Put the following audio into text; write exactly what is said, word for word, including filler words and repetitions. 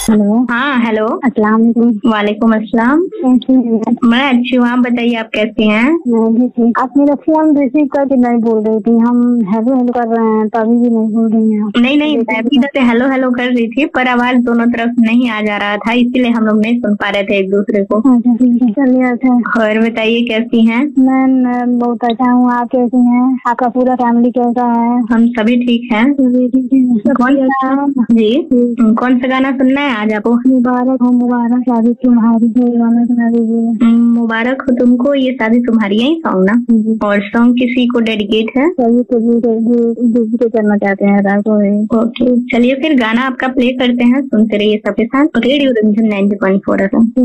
Hello. हाँ hello. अस्सलाम वालेकुम। वालेकुम अस्सलाम। कैसी हैं? मैं अच्छी हूँ, आप बताइए आप कैसी हैं? मैं भी ठीक। आप मेरा फोन रिसीव करके नहीं बोल रही थी, हम हेलो हेलो कर रहे हैं तभी भी नहीं बोल रही हैं। नहीं नहीं, मैं भी इधर से हेलो हेलो कर रही थी पर आवाज दोनों तरफ नहीं आ जा रहा था, इसीलिए हम लोग नहीं सुन पा रहे थे एक दूसरे को। अच्छा ठीक है, चलिए अच्छा। और बताइए कैसी हैं? मैं मैं बहुत अच्छा हूँ, आप कैसी हैं? आपका पूरा फैमिली कैसा है? हम सभी ठीक हैं। सभी ठीक है। सब कौन ठीक सा है। जी कौन सा गाना सुनना है आज आपको? मुबारक हो मुबारक शादी तुम्हारी, ये गाना सुना दीजिए। हम्म, मुबारक हो तुमको, ये शादी तुम्हारी, यही सॉन्ग ना? और सॉन्ग किसी को डेडिकेट है? सभी को भी करना चाहते हैं रात को। ओके चलिए फिर गाना आपका प्ले करते हैं, सुनते रहिए सबके साथ radio Ranjan ninety point four F M.